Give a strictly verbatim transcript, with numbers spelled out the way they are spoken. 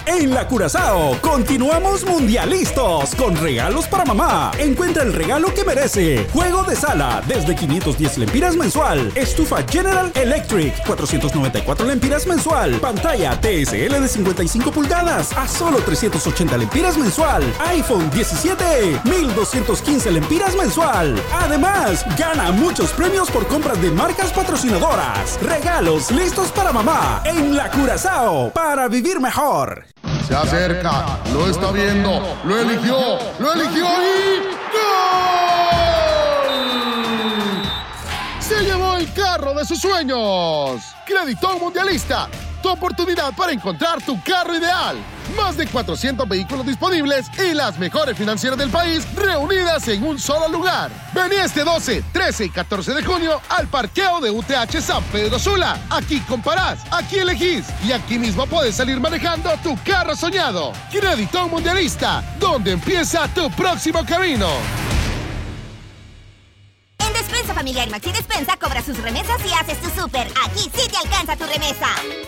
En la Curazao continuamos mundialistas con regalos para mamá. Encuentra el regalo que merece. Juego de sala desde quinientas diez lempiras mensual. Estufa General Electric cuatrocientas noventa y cuatro lempiras mensual. Pantalla T S L de cincuenta y cinco pulgadas a solo trescientas ochenta lempiras mensual. iPhone diecisiete mil doscientas quince lempiras mensual. Además, gana muchos premios por compras de marcas patrocinadoras. Regalos listos para mamá en la Curazao para vivir mejor. Se acerca, lo está viendo, lo eligió, lo eligió y ¡gol! Se llevó el carro de sus sueños. Crédito Mundialista, tu oportunidad para encontrar tu carro ideal. Más de cuatrocientos vehículos disponibles y las mejores financieras del país reunidas en un solo lugar. Vení este doce, trece y catorce de junio al parqueo de U T H San Pedro Sula. Aquí comparás, aquí elegís y aquí mismo puedes salir manejando tu carro soñado. Crédito Mundialista, donde empieza tu próximo camino. En Despensa Familiar Maxi Despensa cobra sus remesas y haces tu súper. Aquí sí te alcanza tu remesa.